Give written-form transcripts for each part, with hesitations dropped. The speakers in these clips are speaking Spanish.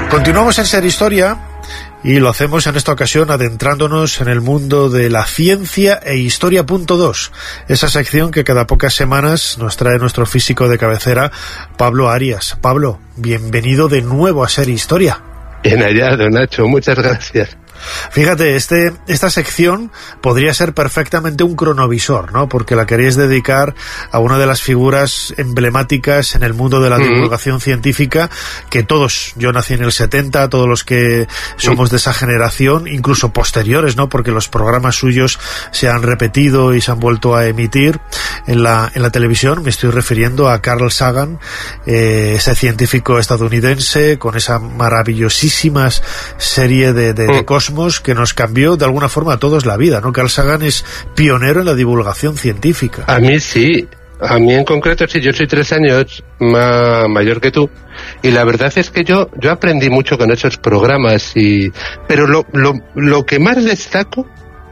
Continuamos en Ser Historia y lo hacemos en esta ocasión adentrándonos en el mundo de la ciencia e historia.2, esa sección que cada pocas semanas nos trae nuestro físico de cabecera, Pablo Arias. Pablo, bienvenido de nuevo a Ser Historia. Bien hallado, Nacho, muchas gracias. Fíjate, esta sección podría ser perfectamente un cronovisor, ¿no? Porque la queréis dedicar a una de las figuras emblemáticas en el mundo de la divulgación científica, que todos, yo nací en el 70, todos los que somos de esa generación, incluso posteriores, ¿no? Porque los programas suyos se han repetido y se han vuelto a emitir en la televisión. Me estoy refiriendo a Carl Sagan, ese científico estadounidense con esa maravillosísima serie de cosmos que nos cambió de alguna forma a todos la vida, ¿no? Carl Sagan es pionero en la divulgación científica. A mí sí, a mí en concreto sí, yo soy 3 años mayor que tú, y la verdad es que yo aprendí mucho con esos programas, pero lo que más destaco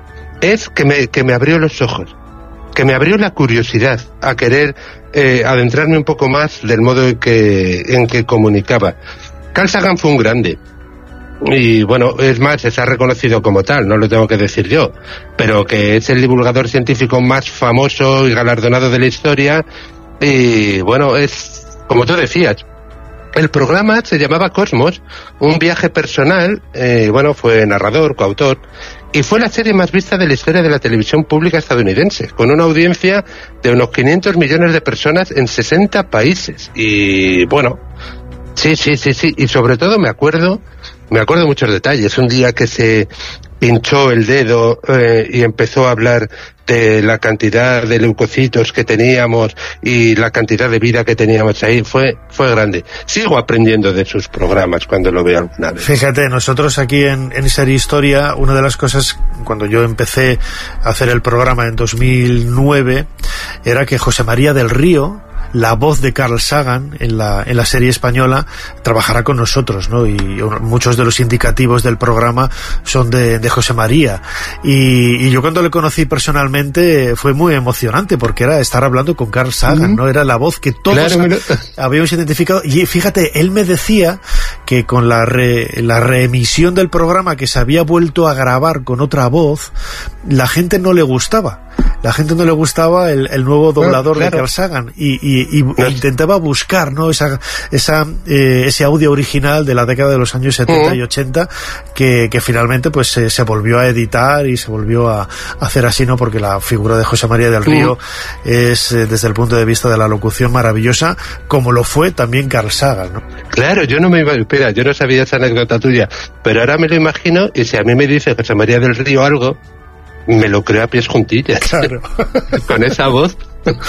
es que me abrió los ojos, que me abrió la curiosidad a querer adentrarme un poco más del modo en que comunicaba. Carl Sagan fue un grande. Y bueno, es más, se ha reconocido como tal, no lo tengo que decir yo, pero que es el divulgador científico más famoso y galardonado de la historia. Y bueno, es como tú decías, el programa se llamaba Cosmos, un viaje personal. Bueno, fue narrador, coautor, y fue la serie más vista de la historia de la televisión pública estadounidense, con una audiencia de unos 500 millones de personas en 60 países. Y bueno, sí, y sobre todo me acuerdo muchos detalles. Un día que se pinchó el dedo y empezó a hablar de la cantidad de leucocitos que teníamos y la cantidad de vida que teníamos ahí, fue grande. Sigo aprendiendo de sus programas cuando lo veo alguna vez. Fíjate, nosotros aquí en Ser Historia, una de las cosas, cuando yo empecé a hacer el programa en 2009, era que José María del Río, la voz de Carl Sagan en la serie española, trabajará con nosotros, ¿no? Y muchos de los indicativos del programa son de José María. Y yo cuando le conocí personalmente fue muy emocionante, porque era estar hablando con Carl Sagan, ¿no? Era la voz que todos habíamos identificado. Y fíjate, él me decía que con la reemisión del programa, que se había vuelto a grabar con otra voz, la gente no le gustaba. La gente no le gustaba el nuevo doblador de Carl Sagan y intentaba buscar, ¿no? ese audio original de la década de los años 70 y 80 que finalmente pues se volvió a editar y se volvió a hacer así, ¿no? Porque la figura de José María del Río es, desde el punto de vista de la locución, maravillosa, como lo fue también Carl Sagan, ¿no? Claro, yo no sabía esa anécdota tuya, pero ahora me lo imagino, y si a mí me dice José María del Río algo, me lo creo a pies juntillas. Claro. Con esa voz.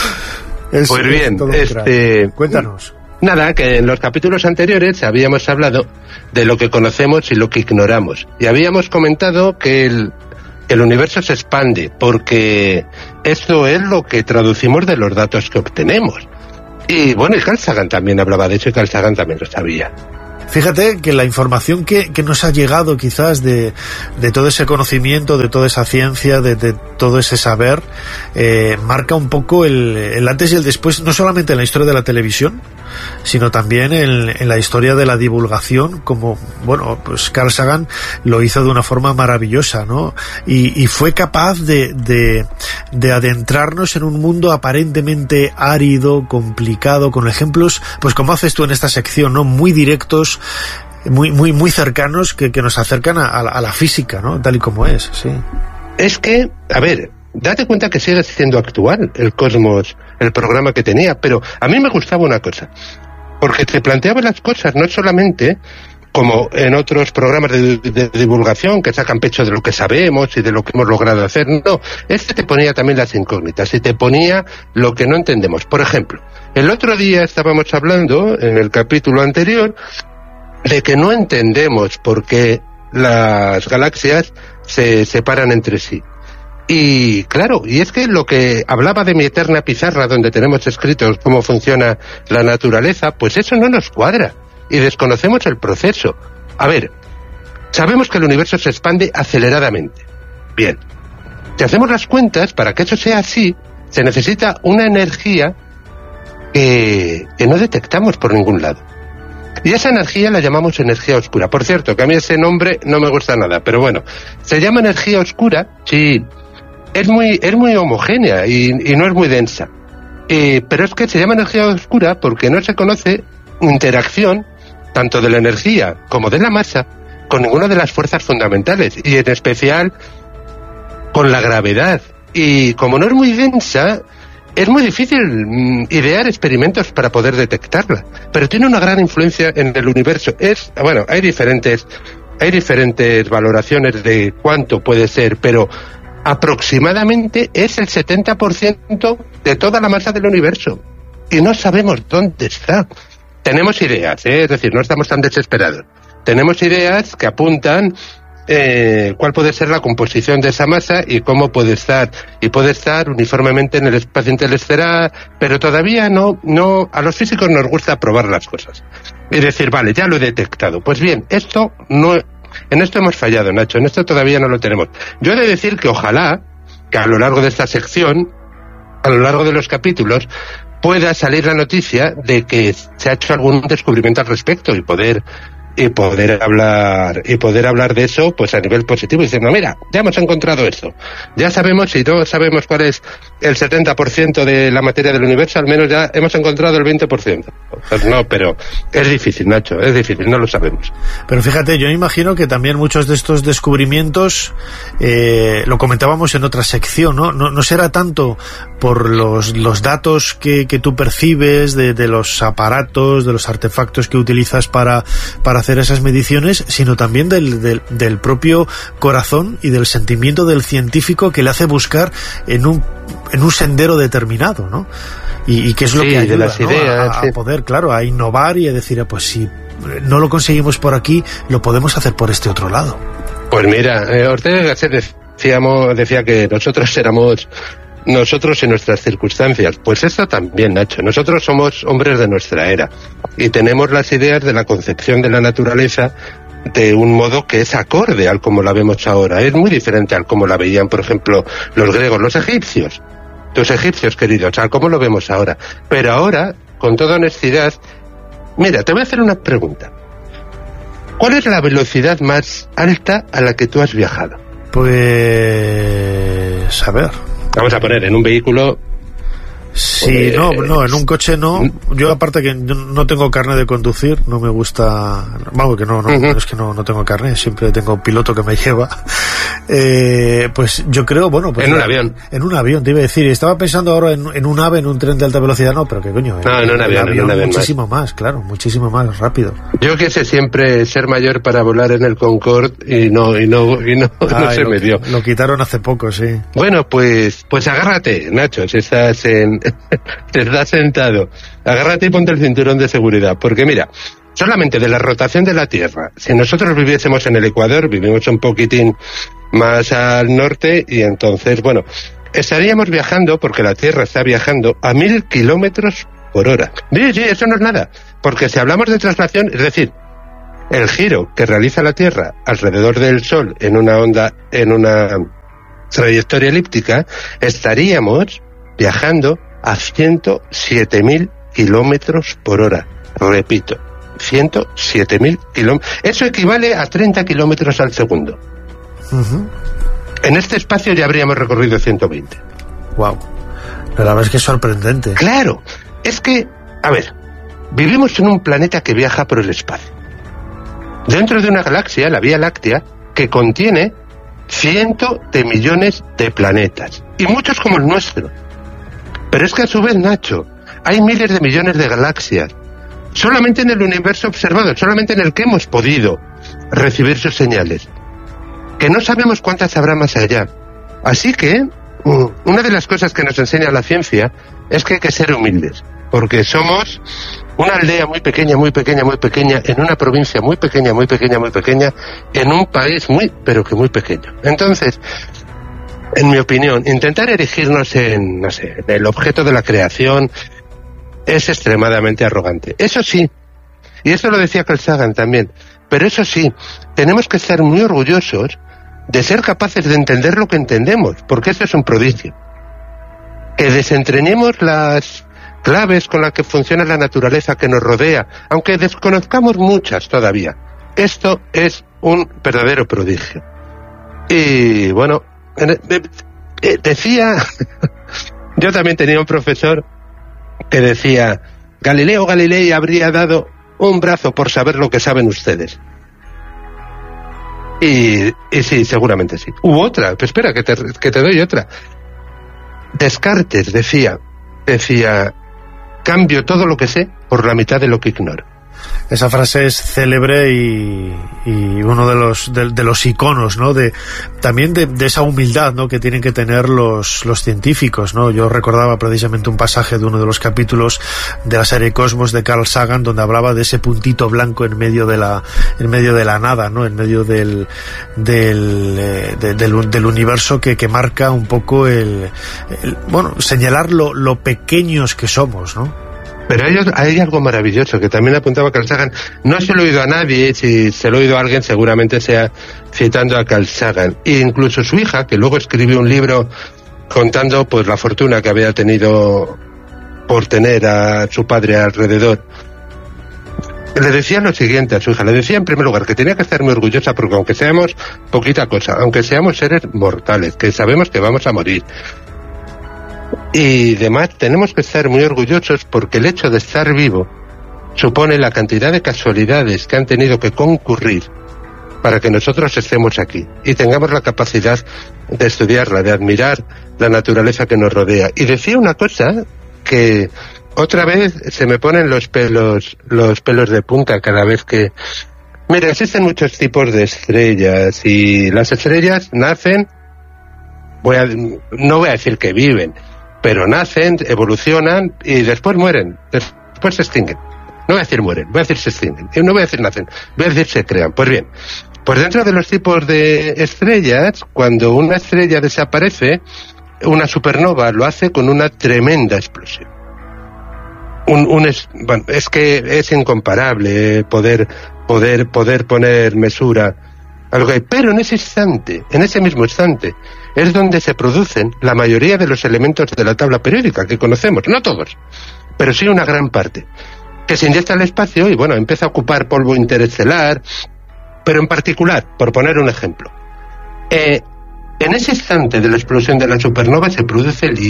Pues bien, cuéntanos. Nada, que en los capítulos anteriores habíamos hablado de lo que conocemos y lo que ignoramos. Y habíamos comentado que el universo se expande, porque esto es lo que traducimos de los datos que obtenemos. Y bueno, y Carl Sagan también hablaba de eso, y Carl Sagan también lo sabía. Fíjate que la información que nos ha llegado quizás de todo ese conocimiento, de toda esa ciencia, de todo ese saber, marca un poco el antes y el después, no solamente en la historia de la televisión, sino también en la historia de la divulgación, como, bueno, pues Carl Sagan lo hizo de una forma maravillosa, ¿no? Y fue capaz de adentrarnos en un mundo aparentemente árido, complicado, con ejemplos, pues como haces tú en esta sección, ¿no? Muy directos, muy cercanos, que nos acercan a la física, ¿no? Tal y como es, sí. Es que, a ver, date cuenta que sigue siendo actual el Cosmos, el programa que tenía, pero a mí me gustaba una cosa, porque te planteaba las cosas no solamente como en otros programas de divulgación que sacan pecho de lo que sabemos y de lo que hemos logrado hacer. No, te ponía también las incógnitas y te ponía lo que no entendemos. Por ejemplo, el otro día estábamos hablando, en el capítulo anterior, de que no entendemos por qué las galaxias se separan entre sí. Y claro, y es que lo que hablaba de mi eterna pizarra, donde tenemos escritos cómo funciona la naturaleza, pues eso no nos cuadra, y desconocemos el proceso. A ver, sabemos que el universo se expande aceleradamente. Bien, si hacemos las cuentas, para que eso sea así, se necesita una energía que no detectamos por ningún lado. Y esa energía la llamamos energía oscura. Por cierto, que a mí ese nombre no me gusta nada, pero bueno, se llama energía oscura, sí, es muy homogénea y no es muy densa. Pero es que se llama energía oscura porque no se conoce interacción tanto de la energía como de la masa con ninguna de las fuerzas fundamentales, y en especial con la gravedad. Y como no es muy densa, es muy difícil idear experimentos para poder detectarla, pero tiene una gran influencia en el universo. Hay diferentes valoraciones de cuánto puede ser, pero aproximadamente es el 70% de toda la masa del universo, y no sabemos dónde está. Tenemos ideas, es decir, no estamos tan desesperados. Tenemos ideas que apuntan cuál puede ser la composición de esa masa y cómo puede estar. Y puede estar uniformemente en el espacio interestelar, pero todavía no. A los físicos nos gusta probar las cosas y decir, vale, ya lo he detectado. Pues bien, en esto hemos fallado, Nacho, en esto todavía no lo tenemos. Yo he de decir que ojalá que a lo largo de esta sección, a lo largo de los capítulos, pueda salir la noticia de que se ha hecho algún descubrimiento al respecto y poder hablar de eso pues a nivel positivo, diciendo, mira, ya hemos encontrado esto, ya sabemos, si no sabemos cuál es el 70% de la materia del universo, al menos ya hemos encontrado el 20%. Pues no, pero es difícil, Nacho, es difícil, no lo sabemos. Pero fíjate, yo imagino que también muchos de estos descubrimientos, lo comentábamos en otra sección, no será tanto por los datos que tú percibes de los aparatos, de los artefactos que utilizas para hacer esas mediciones, sino también del propio corazón y del sentimiento del científico que le hace buscar en un sendero determinado, ¿no? Y que es lo que ayuda, de las ideas, a poder, claro, a innovar y a decir, pues si no lo conseguimos por aquí, lo podemos hacer por este otro lado. Pues mira, Ortega y Gasset decía que nosotros en nuestras circunstancias. Pues esto también, Nacho. Nosotros somos hombres de nuestra era y tenemos las ideas de la concepción de la naturaleza de un modo que es acorde al como la vemos ahora. Es muy diferente al como la veían, por ejemplo, los griegos, los egipcios. Los egipcios, queridos, al como lo vemos ahora. Pero ahora, con toda honestidad, mira, te voy a hacer una pregunta. ¿Cuál es la velocidad más alta a la que tú has viajado? Pues... a ver... Vamos a poner en un vehículo... Sí, en un coche no. Yo aparte que no tengo carnet de conducir, no me gusta... Vamos, que no es que no tengo carnet, siempre tengo piloto que me lleva. Pues yo creo, pues... En un avión. En un avión, te iba a decir. Estaba pensando ahora en un AVE, en un tren de alta velocidad, no, pero qué coño. En un avión muchísimo más, claro, muchísimo más rápido. Yo quise siempre ser mayor para volar en el Concorde y no se me dio. Lo quitaron hace poco, sí. Bueno, pues agárrate, Nacho, si estás te estás sentado, agárrate y ponte el cinturón de seguridad, porque mira, solamente de la rotación de la Tierra, si nosotros viviésemos en el Ecuador, vivimos un poquitín más al norte y entonces, estaríamos viajando, porque la Tierra está viajando a 1000 kilómetros por hora. Sí, eso no es nada, porque si hablamos de traslación, es decir, el giro que realiza la Tierra alrededor del Sol en una trayectoria elíptica, estaríamos viajando a 107.000 kilómetros por hora. Repito, 107.000 kilómetros. Eso equivale a 30 kilómetros al segundo. Uh-huh. En este espacio ya habríamos recorrido 120. Wow. La verdad es que es sorprendente. Claro, es que, a ver, vivimos en un planeta que viaja por el espacio. Dentro de una galaxia, la Vía Láctea, que contiene cientos de millones de planetas, y muchos como el nuestro. Pero es que a su vez, Nacho, hay miles de millones de galaxias, solamente en el universo observado, solamente en el que hemos podido recibir sus señales, que no sabemos cuántas habrá más allá. Así que, una de las cosas que nos enseña la ciencia es que hay que ser humildes, porque somos una aldea muy pequeña, en una provincia muy pequeña, en un país pero que muy pequeño. Entonces, en mi opinión, intentar erigirnos en el objeto de la creación es extremadamente arrogante. Eso sí, y eso lo decía Carl Sagan también, pero eso sí, tenemos que estar muy orgullosos de ser capaces de entender lo que entendemos, porque eso es un prodigio. Que desentrañemos las claves con las que funciona la naturaleza que nos rodea, aunque desconozcamos muchas todavía. Esto es un verdadero prodigio. Y bueno, decía, yo también tenía un profesor que decía, Galileo Galilei habría dado un brazo por saber lo que saben ustedes. Y sí, seguramente sí. U otra, pues espera, que te doy otra. Descartes decía, cambio todo lo que sé por la mitad de lo que ignoro. Esa frase es célebre y uno de los iconos, ¿no? También de esa humildad, ¿no?, que tienen que tener los científicos, ¿no? Yo recordaba precisamente un pasaje de uno de los capítulos de la serie Cosmos de Carl Sagan, donde hablaba de ese puntito blanco en medio de la nada, ¿no? En medio del universo que marca un poco bueno, señalar lo pequeños que somos, ¿no? Pero hay algo maravilloso que también apuntaba Carl Sagan. No se lo he oído a nadie, si se lo he oído a alguien seguramente sea citando a Carl Sagan. E incluso su hija, que luego escribió un libro contando pues la fortuna que había tenido por tener a su padre alrededor, le decía lo siguiente a su hija. Le decía en primer lugar que tenía que estar muy orgullosa porque aunque seamos poquita cosa, aunque seamos seres mortales, que sabemos que vamos a morir, y demás, tenemos que estar muy orgullosos porque el hecho de estar vivo supone la cantidad de casualidades que han tenido que concurrir para que nosotros estemos aquí y tengamos la capacidad de estudiarla, de admirar la naturaleza que nos rodea. Y decía una cosa que otra vez se me ponen los pelos de punta cada vez que... Mira, existen muchos tipos de estrellas y las estrellas nacen, no voy a decir que viven, pero nacen, evolucionan y después mueren, después se extinguen. No voy a decir mueren, voy a decir se extinguen. Y no voy a decir nacen, voy a decir se crean. Pues bien, pues dentro de los tipos de estrellas, cuando una estrella desaparece, una supernova lo hace con una tremenda explosión. Bueno, es que es incomparable poder poner mesura a lo que hay. Pero en ese mismo instante, es donde se producen la mayoría de los elementos de la tabla periódica que conocemos, no todos, pero sí una gran parte, que se inyecta al espacio y bueno, empieza a ocupar polvo interestelar, pero en particular, por poner un ejemplo, en ese instante de la explosión de la supernova se produce el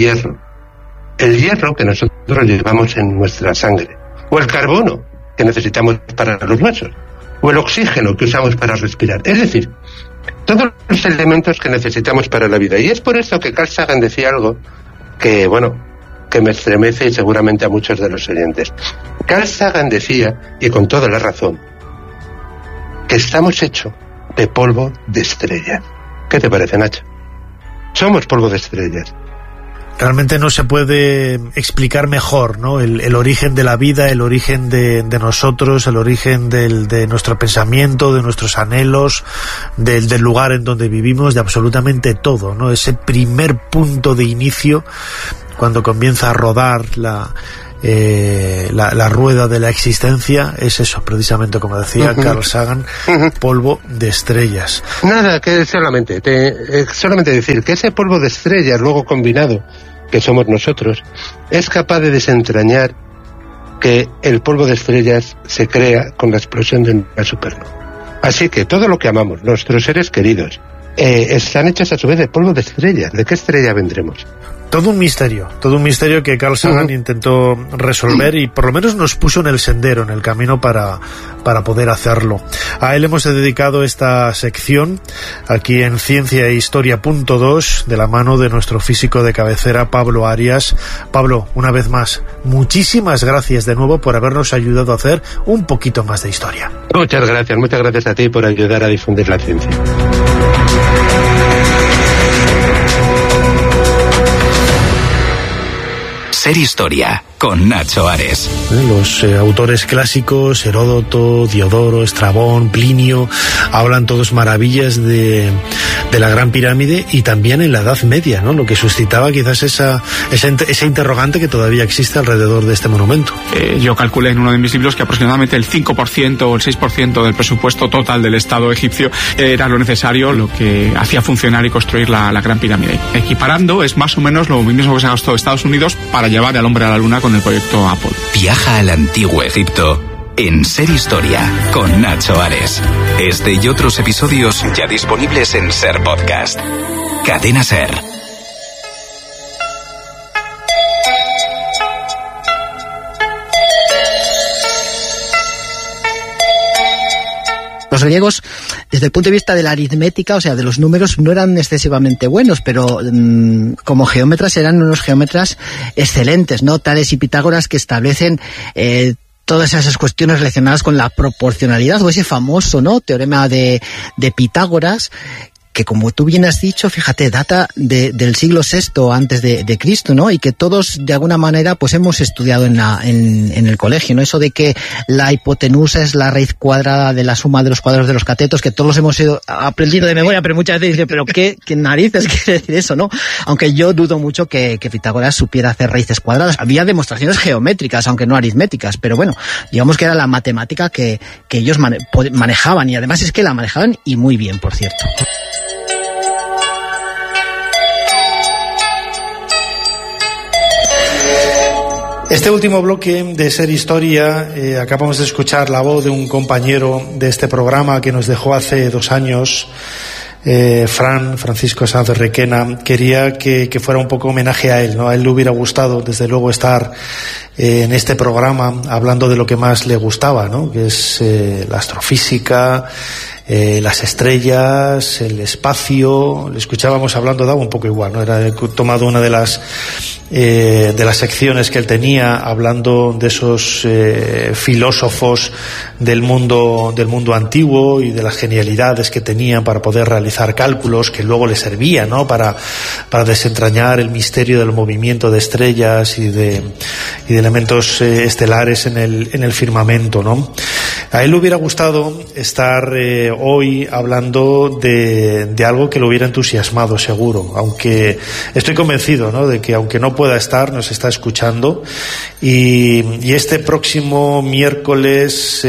hierro que nosotros llevamos en nuestra sangre, o el carbono que necesitamos para los huesos, o el oxígeno que usamos para respirar, es decir, todos los elementos que necesitamos para la vida. Y es por eso que Carl Sagan decía algo que, bueno, que me estremece y seguramente a muchos de los oyentes. Carl Sagan decía, y con toda la razón, que estamos hechos de polvo de estrellas. ¿Qué te parece, Nacho? Somos polvo de estrellas. Realmente no se puede explicar mejor, ¿no? El origen de la vida, el origen de nosotros, el origen de nuestro pensamiento, de nuestros anhelos, del lugar en donde vivimos, de absolutamente todo, ¿no? Ese primer punto de inicio, cuando comienza a rodar la rueda de la existencia, es eso, precisamente como decía Carl Sagan, polvo de estrellas. Nada, que solamente decir que ese polvo de estrellas luego combinado, que somos nosotros, es capaz de desentrañar que el polvo de estrellas se crea con la explosión de una supernova. Así que todo lo que amamos, nuestros seres queridos, están hechos a su vez de polvo de estrellas. ¿De qué estrella vendremos? Todo un misterio que Carl Sagan intentó resolver y por lo menos nos puso en el sendero, en el camino para poder hacerlo. A él hemos dedicado esta sección aquí en Ciencia e Historia.2 de la mano de nuestro físico de cabecera, Pablo Arias. Pablo, una vez más, muchísimas gracias de nuevo por habernos ayudado a hacer un poquito más de historia. Muchas gracias a ti por ayudar a difundir la ciencia. Ser Historia con Nacho Ares. Los autores clásicos, Heródoto, Diodoro, Estrabón, Plinio, hablan todos maravillas de la Gran Pirámide y también en la Edad Media, ¿no? Lo que suscitaba quizás esa interrogante que todavía existe alrededor de este monumento. Yo calculé en uno de mis libros que aproximadamente el 5% o el 6% del presupuesto total del Estado egipcio era lo necesario, lo que hacía funcionar y construir la Gran Pirámide. Equiparando, es más o menos lo mismo que se gastó Estados Unidos para llevar llevar al hombre a la luna con el proyecto Apolo. Viaja al antiguo Egipto en Ser Historia con Nacho Ares. Este y otros episodios ya disponibles en Ser Podcast. Cadena Ser. Los griegos, desde el punto de vista de la aritmética, o sea, de los números, no eran excesivamente buenos, pero como geómetras eran unos geómetras excelentes, ¿no? Tales y Pitágoras, que establecen todas esas cuestiones relacionadas con la proporcionalidad, o ese famoso, ¿no?, teorema de Pitágoras, que, como tú bien has dicho, fíjate, data del siglo VI antes de Cristo, ¿no? Y que todos, de alguna manera, pues hemos estudiado en el colegio, ¿no? Eso de que la hipotenusa es la raíz cuadrada de la suma de los cuadrados de los catetos, que todos los hemos ido aprendiendo de memoria, pero muchas veces dicen, pero ¿qué narices quiere decir eso, no? Aunque yo dudo mucho que Pitágoras supiera hacer raíces cuadradas. Había demostraciones geométricas, aunque no aritméticas, pero bueno, digamos que era la matemática que ellos manejaban, y además es que la manejaban y muy bien, por cierto. Este último bloque de Ser Historia, acabamos de escuchar la voz de un compañero de este programa que nos dejó hace 2 años, Francisco Sanz de Requena. Quería que fuera un poco homenaje a él, ¿no? A él le hubiera gustado, desde luego, estar en este programa hablando de lo que más le gustaba, ¿no? Que es la astrofísica, las estrellas, el espacio. Le escuchábamos hablando, daba un poco igual, ¿no? Era tomado una de las secciones que él tenía, hablando de esos filósofos del mundo antiguo y de las genialidades que tenían para poder realizar cálculos que luego le servían, ¿no?, para desentrañar el misterio del movimiento de estrellas y de elementos estelares en el firmamento, ¿no? A él le hubiera gustado estar hoy hablando de algo que lo hubiera entusiasmado, seguro, aunque estoy convencido, ¿no?, de que aunque no pueda estar, nos está escuchando, y este próximo miércoles,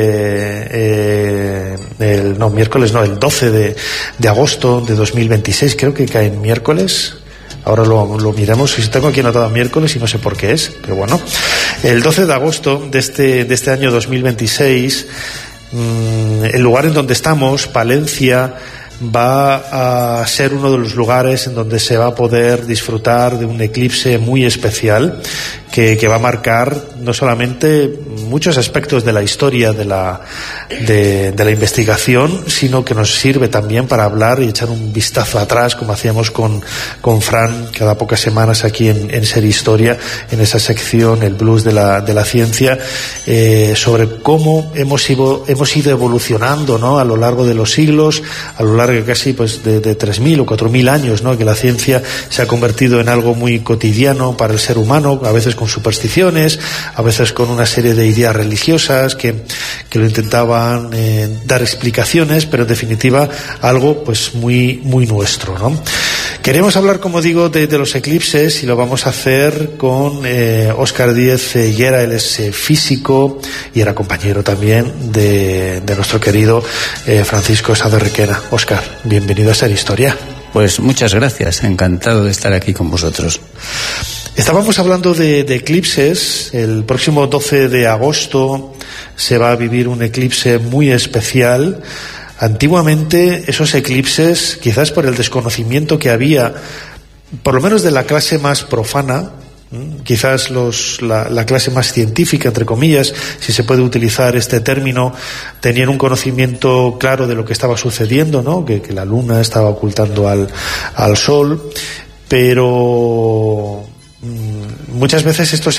el 12 de agosto de 2026, creo que cae en miércoles. Ahora lo miramos, si tengo aquí anotado miércoles y no sé por qué es, pero bueno, el 12 de agosto de este año 2026, el lugar en donde estamos, Palencia, va a ser uno de los lugares en donde se va a poder disfrutar de un eclipse muy especial que va a marcar no solamente muchos aspectos de la historia de la investigación, sino que nos sirve también para hablar y echar un vistazo atrás, como hacíamos con Fran cada pocas semanas aquí en Ser Historia, en esa sección, el blues de la ciencia, sobre cómo hemos ido evolucionando, ¿no?, a lo largo de los siglos, a lo largo casi pues de 3.000 o 4.000 años, ¿no?, que la ciencia se ha convertido en algo muy cotidiano para el ser humano, a veces con supersticiones, a veces con una serie de ideas religiosas que lo intentaban dar explicaciones, pero en definitiva algo pues muy nuestro, ¿no? Queremos hablar, como digo, de los eclipses, y lo vamos a hacer con Óscar Díez Llera. Él es físico y era compañero también de nuestro querido Francisco Sanz de Requena. Óscar, bienvenido a Ser Historia. Pues muchas gracias, encantado de estar aquí con vosotros. Estábamos hablando de eclipses. El próximo 12 de agosto se va a vivir un eclipse muy especial. Antiguamente esos eclipses, quizás por el desconocimiento que había, por lo menos de la clase más profana, quizás la clase más científica, entre comillas, si se puede utilizar este término, tenían un conocimiento claro de lo que estaba sucediendo, ¿no?, que la luna estaba ocultando al sol, pero muchas veces estos